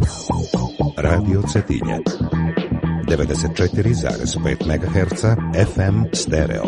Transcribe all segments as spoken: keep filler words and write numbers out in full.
Radio Cetinje devedeset četiri zarez pet megaherca F M stereo.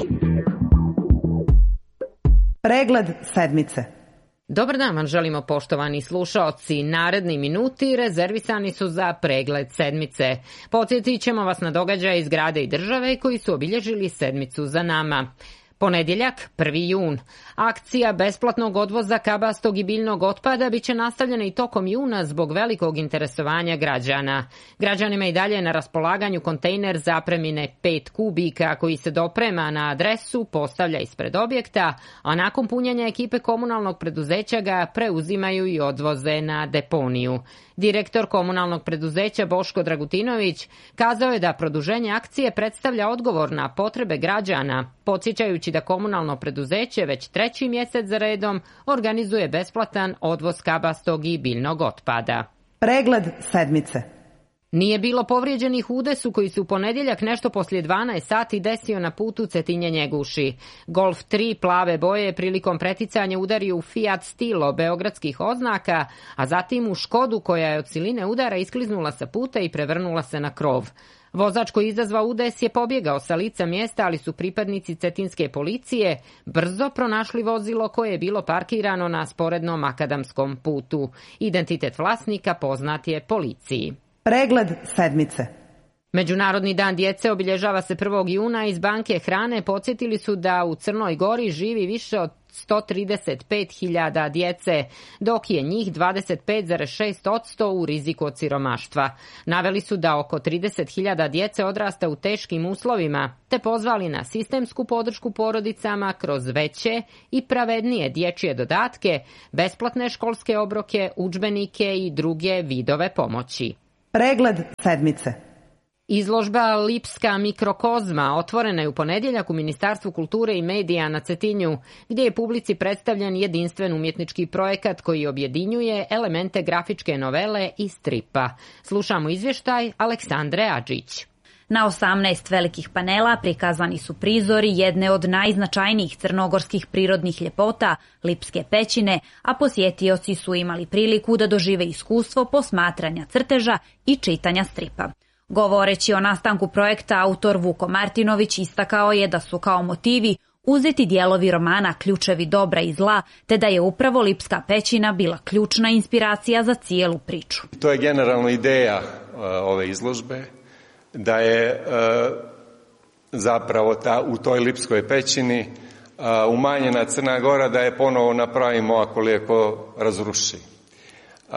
Pregled sedmice. Dobar dan vam želimo, poštovani slušaoci. Naredni minuti rezervisani su za pregled sedmice. Podsjetit ćemo vas na događaje iz grada i države koji su obilježili sedmicu za nama. Ponedjeljak, prvi jun. Akcija besplatnog odvoza kabastog i biljnog otpada biće nastavljena i tokom juna zbog velikog interesovanja građana. Građanima i dalje na raspolaganju kontejner zapremine pet kubika koji se doprema na adresu, postavlja ispred objekta, a nakon punjenja ekipe komunalnog preduzeća ga preuzimaju i odvoze na deponiju. Direktor komunalnog preduzeća Boško Dragutinović kazao je da produženje akcije predstavlja odgovor na potrebe građana, podsjećajući da komunalno preduzeće već treći mjesec za redom organizuje besplatan odvoz kabastog i biljnog otpada. Pregled sedmice. Nije bilo povrijeđenih u udesu koji su u ponedjeljak nešto poslije dvanaest sati desio na putu Cetinje-Njeguši. Golf tri plave boje prilikom preticanja udario u Fiat Stilo beogradskih oznaka, a zatim u Škodu koja je od siline udara iskliznula sa puta i prevrnula se na krov. Vozač koji izazvao udes je pobjegao sa lica mjesta, ali su pripadnici cetinske policije brzo pronašli vozilo koje je bilo parkirano na sporednom makadamskom putu. Identitet vlasnika poznat je policiji. Pregled sedmice. Međunarodni dan djece obilježava se prvog juna. Iz banke hrane podsjetili su da u Crnoj Gori živi više od sto trideset pet hiljada djece, dok je njih dvadeset pet zarez šest posto u riziku od siromaštva. Naveli su da oko trideset hiljada djece odrasta u teškim uslovima, te pozvali na sistemsku podršku porodicama kroz veće i pravednije dječje dodatke, besplatne školske obroke, udžbenike i druge vidove pomoći. Pregled sedmice. Izložba Lipska mikrokozma otvorena je u ponedjeljak u Ministarstvu kulture i medija na Cetinju, gdje je publici predstavljen jedinstven umjetnički projekat koji objedinjuje elemente grafičke novele i stripa. Slušamo izvještaj Aleksandre Adžić. Na osamnaest velikih panela prikazani su prizori jedne od najznačajnijih crnogorskih prirodnih ljepota, Lipske pećine, a posjetioci su imali priliku da dožive iskustvo posmatranja crteža i čitanja stripa. Govoreći o nastanku projekta, autor Vuko Martinović istakao je da su kao motivi uzeti dijelovi romana Ključevi dobra i zla, te da je upravo Lipska pećina bila ključna inspiracija za cijelu priču. To je generalno ideja uh, ove izložbe, da je uh, zapravo ta, u toj Lipskoj pećini uh, umanjena Crna Gora, da je ponovo napravimo ako lijeko razruši. Uh,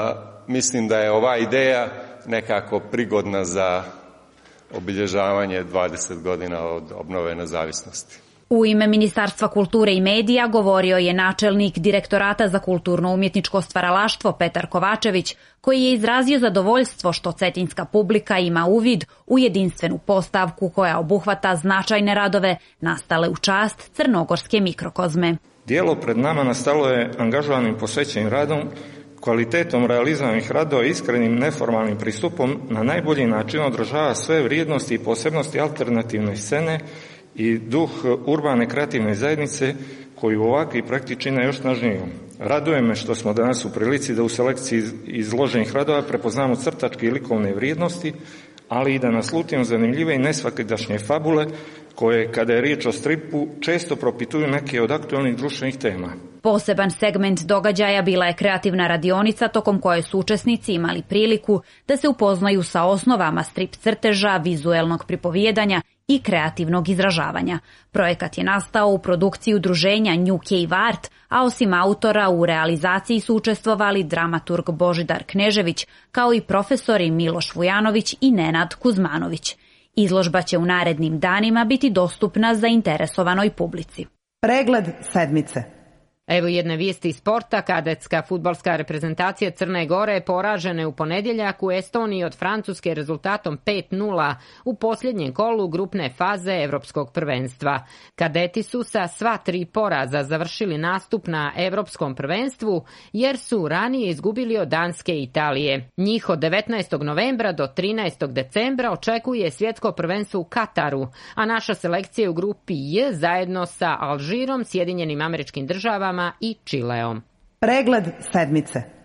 mislim da je ova ideja nekako prigodna za obilježavanje dvadeset godina od obnove nezavisnosti. U ime Ministarstva kulture i medija govorio je načelnik Direktorata za kulturno-umjetničko stvaralaštvo Petar Kovačević, koji je izrazio zadovoljstvo što cetinska publika ima uvid u jedinstvenu postavku koja obuhvata značajne radove nastale u čast crnogorske mikrokozme. Dijelo pred nama nastalo je angažovanim posvećenim radom, kvalitetom realizovanih radova i iskrenim neformalnim pristupom na najbolji način odražava sve vrijednosti i posebnosti alternativne scene i duh urbane kreativne zajednice koju ovakvi projekti čine još snažnijom. Raduje me što smo danas u prilici da u selekciji izloženih radova prepoznamo crtačke i likovne vrijednosti, ali i da naslutimo zanimljive i nesvakidašnje fabule koje, kada je riječ o stripu, često propituju neke od aktualnih društvenih tema. Poseban segment događaja bila je kreativna radionica tokom koje su učesnici imali priliku da se upoznaju sa osnovama strip crteža, vizuelnog pripovijedanja i kreativnog izražavanja. Projekat je nastao u produkciji udruženja New Cave Art, a osim autora u realizaciji su učestvovali dramaturg Božidar Knežević, kao i profesori Miloš Vujanović i Nenad Kuzmanović. Izložba će u narednim danima biti dostupna zainteresovanoj publici. Pregled sedmice. Evo jedne vijesti iz sporta. Kadetska fudbalska reprezentacija Crne Gore poražena je u ponedjeljak u Estoniji od Francuske rezultatom pet nula u posljednjem kolu grupne faze Evropskog prvenstva. Kadeti su sa sva tri poraza završili nastup na Evropskom prvenstvu jer su ranije izgubili od Danske i Italije. Njih od devetnaestog novembra do trinaestog decembra očekuje svjetsko prvenstvo u Kataru, a naša selekcija je u grupi J zajedno sa Alžirom, Sjedinjenim Američkim Državama i Čileom. Pregled sedmice.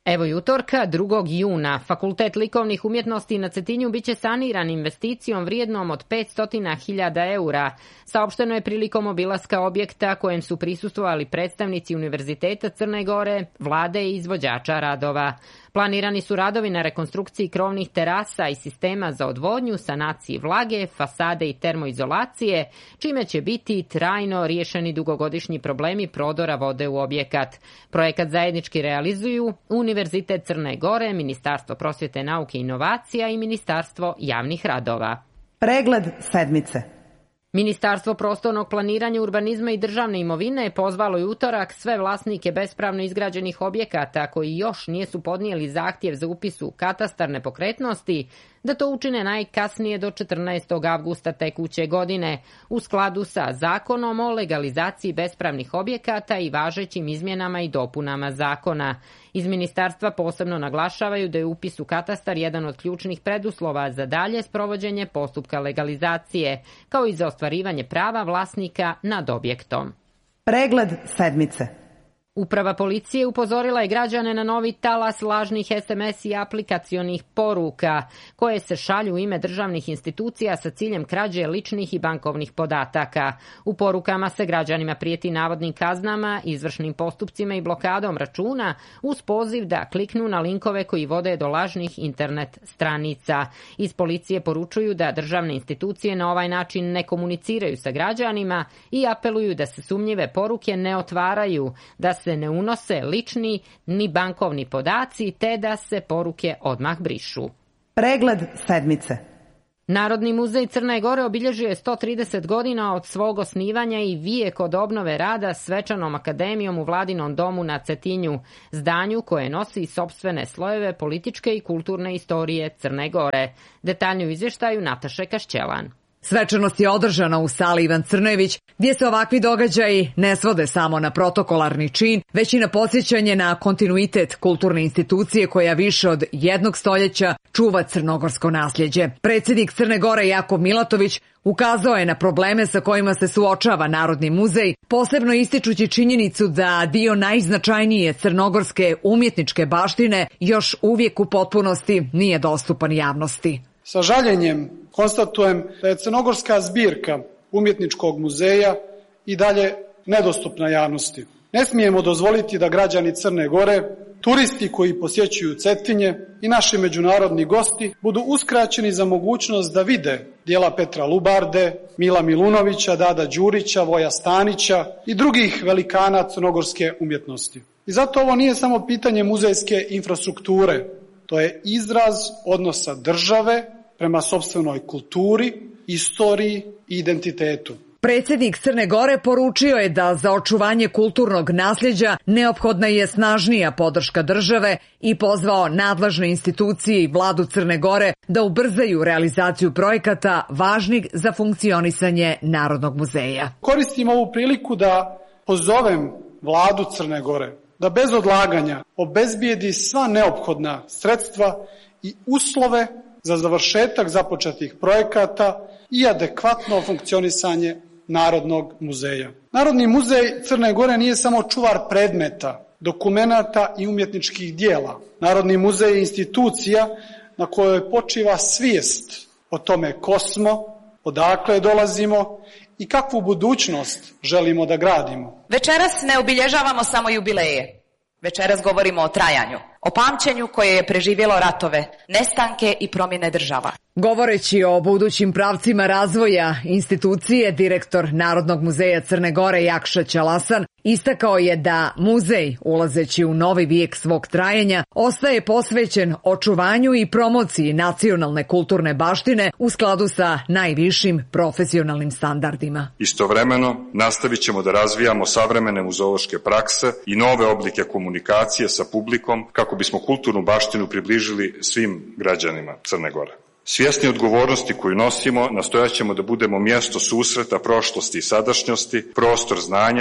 Evo i utorka, drugog juna, Fakultet likovnih umjetnosti na Cetinju biće saniran investicijom vrijednom od petsto hiljada eura. Saopšteno je prilikom obilaska objekta kojem su prisustvovali predstavnici Univerziteta Crne Gore, vlade i izvođača radova. Planirani su radovi na rekonstrukciji krovnih terasa i sistema za odvodnju, sanaciji vlage, fasade i termoizolacije, čime će biti trajno riješeni dugogodišnji problemi prodora vode u objekat. Projekat zajednički realizuju Univerzitet Crne Gore, Ministarstvo prosvjete, nauke i inovacija i Ministarstvo javnih radova. Pregled sedmice. Ministarstvo prostornog planiranja, urbanizma i državne imovine je pozvalo i utorak sve vlasnike bespravno izgrađenih objekata koji još nijesu podnijeli zahtjev za upis u katastar nepokretnosti da to učine najkasnije do četrnaestog avgusta tekuće godine u skladu sa Zakonom o legalizaciji bespravnih objekata i važećim izmjenama i dopunama zakona. Iz ministarstva posebno naglašavaju da je upis u katastar jedan od ključnih preduslova za dalje sprovođenje postupka legalizacije, kao i za ostvarivanje prava vlasnika nad objektom. Pregled sedmice. Uprava policije upozorila je građane na novi talas lažnih es em es i aplikacionih poruka koje se šalju u ime državnih institucija sa ciljem krađe ličnih i bankovnih podataka. U porukama se građanima prijeti navodnim kaznama, izvršnim postupcima i blokadom računa uz poziv da kliknu na linkove koji vode do lažnih internet stranica. Iz policije poručuju da državne institucije na ovaj način ne komuniciraju sa građanima i apeluju da se sumnjive poruke ne otvaraju, da se se ne unose lični ni bankovni podaci te da se poruke odmah brišu. Pregled sedmice. Narodni muzej Crne Gore obilježio je sto trideset godina od svog osnivanja i vijek od obnove rada svečanom akademijom u Vladinom domu na Cetinju, zdanju koje nosi sopstvene slojeve političke i kulturne istorije Crne Gore. Detaljno u izvještaju Nataše Kašćelan. Svečanost je održana u sali Ivan Crnojević, gdje se ovakvi događaji ne svode samo na protokolarni čin, već i na podsjećanje na kontinuitet kulturne institucije koja više od jednog stoljeća čuva crnogorsko nasljeđe. Predsjednik Crne Gore Jakov Milatović ukazao je na probleme sa kojima se suočava Narodni muzej, posebno ističući činjenicu da dio najznačajnije crnogorske umjetničke baštine još uvijek u potpunosti nije dostupan javnosti. Sa žaljenjem konstatujem da je crnogorska zbirka umjetničkog muzeja i dalje nedostupna javnosti. Ne smijemo dozvoliti da građani Crne Gore, turisti koji posjećuju Cetinje i naši međunarodni gosti budu uskraćeni za mogućnost da vide djela Petra Lubarde, Mila Milunovića, Dada Đurića, Voja Stanića i drugih velikana crnogorske umjetnosti. I zato ovo nije samo pitanje muzejske infrastrukture, to je izraz odnosa države prema sopstvenoj kulturi, istoriji i identitetu. Predsjednik Crne Gore poručio je da za očuvanje kulturnog nasljeđa neophodna je snažnija podrška države i pozvao nadležne institucije i vladu Crne Gore da ubrzaju realizaciju projekata važnih za funkcionisanje Narodnog muzeja. Koristim ovu priliku da pozovem vladu Crne Gore da bez odlaganja obezbijedi sva neophodna sredstva i uslove za završetak započetih projekata i adekvatno funkcionisanje Narodnog muzeja. Narodni muzej Crne Gore nije samo čuvar predmeta, dokumenata i umjetničkih dijela. Narodni muzej je institucija na kojoj počiva svijest o tome ko smo, odakle dolazimo i kakvu budućnost želimo da gradimo. Večeras ne obilježavamo samo jubileje. Večeras govorimo o trajanju, o pamćenju koje je preživjelo ratove, nestanke i promjene država. Govoreći o budućim pravcima razvoja institucije, direktor Narodnog muzeja Crne Gore Jakša Ćalasan istakao je da muzej, ulazeći u novi vijek svog trajanja, ostaje posvećen očuvanju i promociji nacionalne kulturne baštine u skladu sa najvišim profesionalnim standardima. Istovremeno, nastavit ćemo da razvijamo savremene muzeološke prakse i nove oblike komunikacije sa publikom kako bismo kulturnu baštinu približili svim građanima Crne Gore. Svjesni odgovornosti koju nosimo, nastojat ćemo da budemo mjesto susreta prošlosti i sadašnjosti, prostor znanja,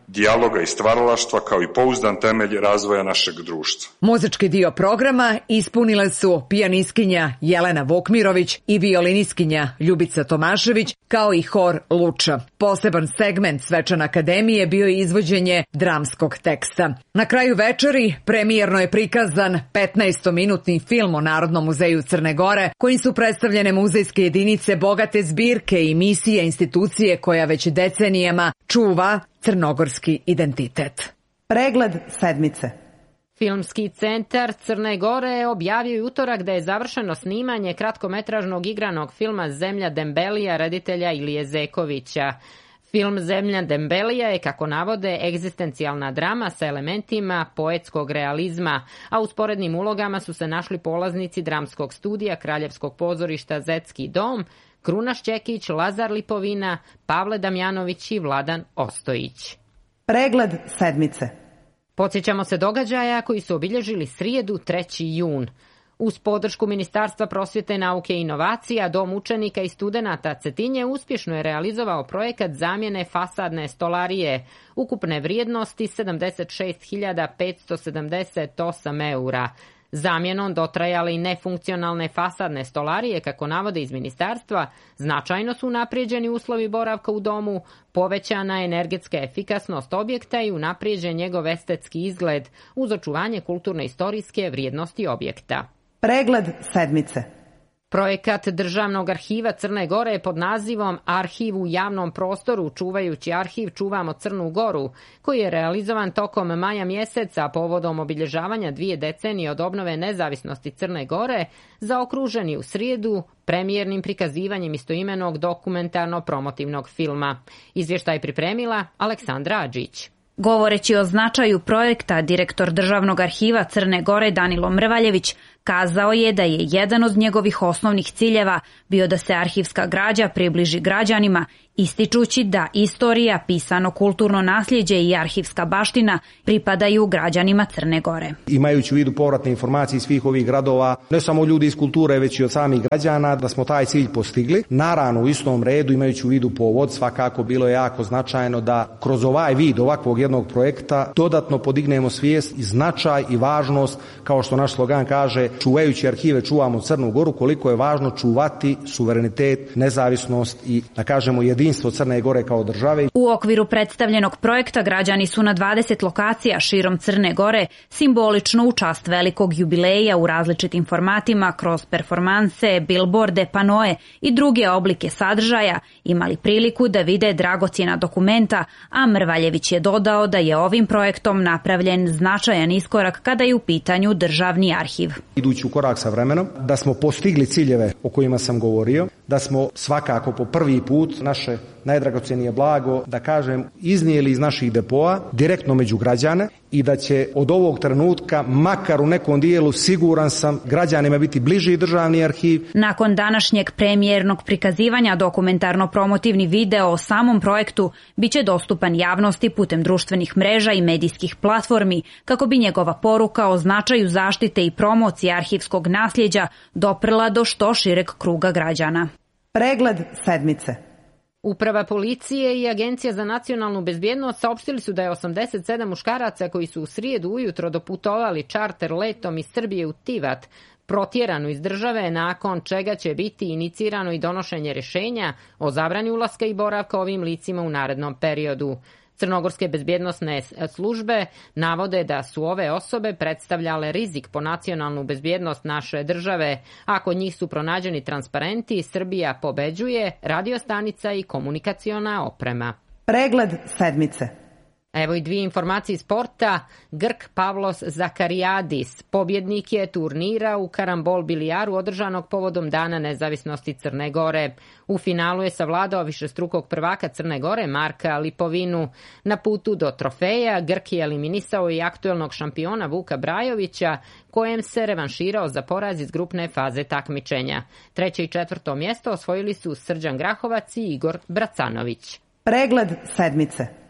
dijaloga i stvaralaštva kao i pouzdan temelj razvoja našeg društva. Muzički dio programa ispunile su pijanistkinja Jelena Vukmirović i violiniskinja Ljubica Tomašević, kao i hor Luča. Poseban segment Svečane akademije bio je izvođenje dramskog teksta. Na kraju večeri premijerno je prikazan petnaestominutni film o Narodnom muzeju Crne Gore, kojim su predstavljene muzejske jedinice bogate zbirke i misije institucije koja već decenijama čuva crnogorski identitet. Pregled sedmice. Filmski centar Crne Gore je objavio utorak da je završeno snimanje kratkometražnog igranog filma Zemlja Dembelija reditelja Ilije Zekovića. Film Zemlja Dembelija je, kako navode, egzistencijalna drama sa elementima poetskog realizma, a u sporednim ulogama su se našli polaznici dramskog studija Kraljevskog pozorišta Zetski dom, Kruna Šćekić, Lazar Lipovina, Pavle Damjanović i Vladan Ostojić. Pregled sedmice. Podsjećamo se događaja koji su obilježili srijedu treći jun. Uz podršku Ministarstva prosvjete, nauke i inovacija, Dom učenika i studenata Cetinje uspješno je realizovao projekat zamjene fasadne stolarije, ukupne vrijednosti sedamdeset šest hiljada petsto sedamdeset osam eura. Zamjenom dotrajale i nefunkcionalne fasadne stolarije, kako navode iz ministarstva, značajno su unaprijeđeni uslovi boravka u domu, povećana energetska efikasnost objekta i unaprijeđen njegov estetski izgled uz očuvanje kulturno-istorijske vrijednosti objekta. Pregled sedmice. Projekat Državnog arhiva Crne Gore je pod nazivom Arhiv u javnom prostoru, čuvajući arhiv Čuvamo Crnu Goru, koji je realizovan tokom maja mjeseca povodom obilježavanja dvije decenije od obnove nezavisnosti Crne Gore, zaokružen je u srijedu premijernim prikazivanjem istoimenog dokumentarno-promotivnog filma. Izvještaj pripremila Aleksandra Adžić. Govoreći o značaju projekta, direktor Državnog arhiva Crne Gore Danilo Mrvaljević kazao je da je jedan od njegovih osnovnih ciljeva bio da se arhivska građa približi građanima, ističući da istorija, pisano kulturno nasljeđe i arhivska baština pripadaju građanima Crne Gore. Imajući u vidu povratne informacije svih ovih gradova, ne samo ljudi iz kulture, već i od samih građana, da smo taj cilj postigli. Naravno, u istom redu, imajući u vidu povod, svakako bilo je jako značajno da kroz ovaj vid ovakvog jednog projekta dodatno podignemo svijest i značaj i važnost, kao što naš slogan kaže, čuvajući arhive čuvamo Crnu Goru, koliko je važno čuvati suverenitet, nezavisnost i, da kažemo, jedinstvo Crne Gore kao države. U okviru predstavljenog projekta građani su na dvadeset lokacija širom Crne Gore simbolično u čast velikog jubileja u različitim formatima kroz performanse, bilborde, panoe i druge oblike sadržaja imali priliku da vide dragocjena dokumenta, a Mrvaljević je dodao da je ovim projektom napravljen značajan iskorak kada je u pitanju državni arhiv. Idući u korak sa vremenom, da smo postigli ciljeve o kojima sam govorio, da smo svakako po prvi put naše najdragocjenije blago, da kažem, iznijeli iz naših depoa direktno među građane i da će od ovog trenutka, makar u nekom dijelu, siguran sam, građanima biti bliži državni arhiv. Nakon današnjeg premijernog prikazivanja dokumentarno-promotivni video o samom projektu biće dostupan javnosti putem društvenih mreža i medijskih platformi, kako bi njegova poruka o značaju zaštite i promocije arhivskog nasljeđa doprla do što šireg kruga građana. Pregled sedmice. Uprava policije i Agencija za nacionalnu bezbjednost saopštili su da je osamdeset sedam muškaraca koji su u srijedu ujutro doputovali čarter letom iz Srbije u Tivat protjerano iz države, nakon čega će biti inicirano i donošenje rješenja o zabrani ulaska i boravka ovim licima u narednom periodu. Crnogorske bezbjednosne službe navode da su ove osobe predstavljale rizik po nacionalnu bezbjednost naše države. Ako njih su pronađeni transparenti, Srbija pobeđuje, radiostanica i komunikaciona oprema. Pregled sedmice. Evo i dvije informacije iz sporta. Grk Pavlos Zakarijadis, pobjednik je turnira u karambol bilijaru održanog povodom Dana nezavisnosti Crne Gore. U finalu je savladao višestrukog prvaka Crne Gore Marka Lipovinu. Na putu do trofeja Grk je eliminisao i aktuelnog šampiona Vuka Brajovića, kojem se revanširao za poraz iz grupne faze takmičenja. Treće i četvrto mjesto osvojili su Srđan Grahovac i Igor Bracanović. Pregled sedmice.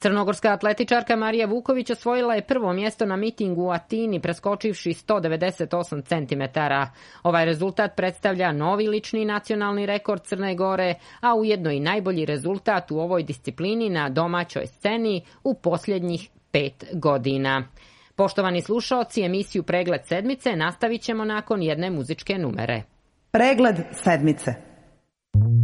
Crnogorska atletičarka Marija Vuković osvojila je prvo mjesto na mitingu u Atini preskočivši sto devedeset osam centimetara. Ovaj rezultat predstavlja novi lični nacionalni rekord Crne Gore, a ujedno i najbolji rezultat u ovoj disciplini na domaćoj sceni u posljednjih pet godina. Poštovani slušaoci, emisiju Pregled sedmice nastavit ćemo nakon jedne muzičke numere. Pregled sedmice.